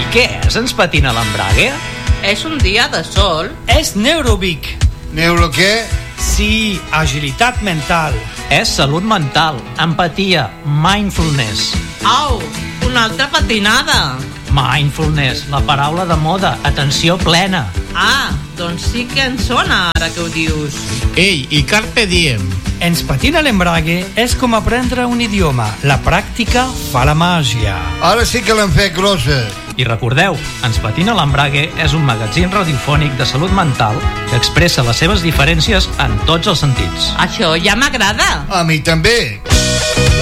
Què és Ens patina l'embrague? És un dia de sol. És Neurovic. Neuro què? Sí, agilitat mental. És salut mental, empatia, mindfulness. Au, una altra patinada. Mindfulness, la paraula de moda, atenció plena. Ah, doncs sí que en sona ara que ho dius. Ei, i carpe diem. Ens patina l'embrague és com aprendre un idioma. La pràctica fa la màgia. Ara sí que l'hem fet grossa. I recordeu, Ens patina l'embrague és un magazín radiofònic de salut mental que expressa les seves diferències en tots els sentits. Això ja m'agrada. A mi també.